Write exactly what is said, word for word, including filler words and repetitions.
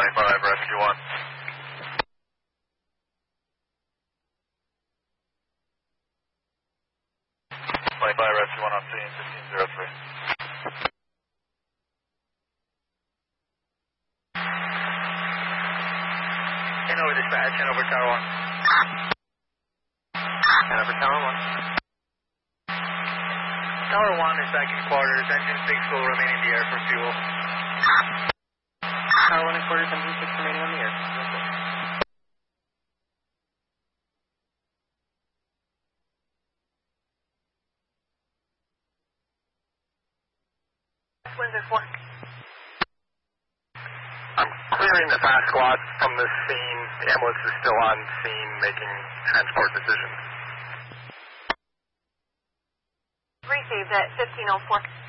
twenty-five, rescue one. twenty-five, rescue one on scene, fifteen zero three. Hanover dispatch, Hanover Tower one. Hanover Tower one. Tower one is back in quarters, engine six will remain in the air for fuel. Tower one in quarters, engine six remaining on the air. Windsor four. I'm clearing the fast squad from the scene. The ambulance is still on scene making transport decisions. Received at fifteen oh four.